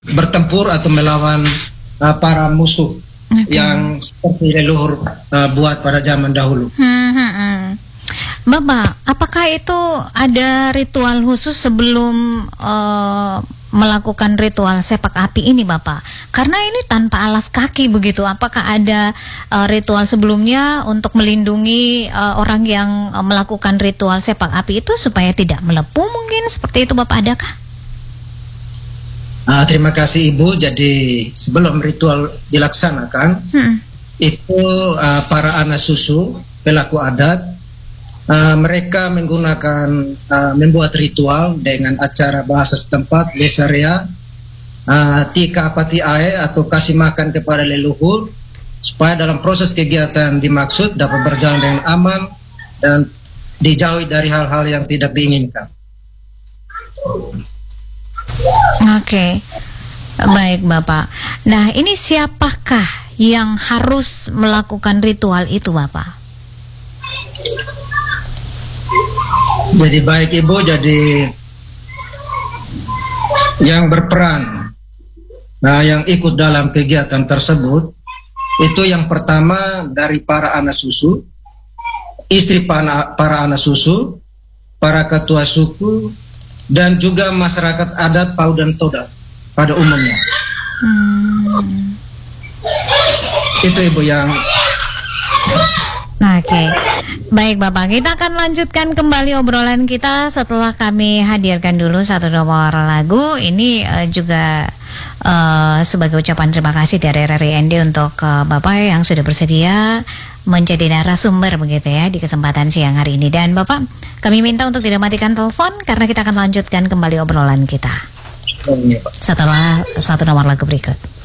bertempur atau melawan para musuh yang seperti leluhur buat pada zaman dahulu. Bapak, apakah itu ada ritual khusus sebelum melakukan ritual sepak api ini, Bapak? Karena ini tanpa alas kaki begitu. Apakah ada ritual sebelumnya untuk melindungi orang yang melakukan ritual sepak api itu supaya tidak melepuh mungkin? Seperti itu, Bapak, adakah? Terima kasih Ibu. Jadi sebelum ritual dilaksanakan, itu para anak susu, pelaku adat, mereka menggunakan membuat ritual dengan acara bahasa setempat, lesaria, tika apati ae atau kasih makan kepada leluhur, supaya dalam proses kegiatan dimaksud dapat berjalan dengan aman dan dijauhi dari hal-hal yang tidak diinginkan. Oke, baik Bapak. Nah, ini siapakah yang harus melakukan ritual itu, Bapak? Jadi baik Ibu, jadi yang berperan, yang ikut dalam kegiatan tersebut, itu yang pertama dari para anak susu, istri para anak susu, para ketua suku, dan juga masyarakat adat Pau dan Toda pada umumnya. Itu Ibu yang... Oke, baik Bapak, kita akan lanjutkan kembali obrolan kita setelah kami hadirkan dulu satu nomor lagu. Ini juga sebagai ucapan terima kasih dari RRI ND untuk Bapak yang sudah bersedia menjadi narasumber begitu ya di kesempatan siang hari ini. Dan Bapak, kami minta untuk tidak matikan telepon karena kita akan lanjutkan kembali obrolan kita setelah satu nomor lagu berikut.